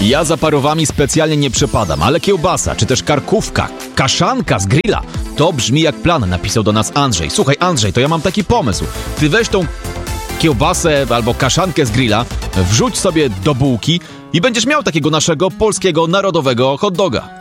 Ja za parowami specjalnie nie przepadam, ale kiełbasa, czy też karkówka, kaszanka z grilla, to brzmi jak plan, napisał do nas Andrzej. Słuchaj, Andrzej, to ja mam taki pomysł. Ty weź tą kiełbasę albo kaszankę z grilla, wrzuć sobie do bułki i będziesz miał takiego naszego polskiego narodowego hot doga.